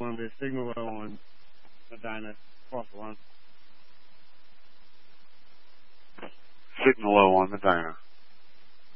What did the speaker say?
Columbia, signal low on Medina, cross the line. Signal low on Medina.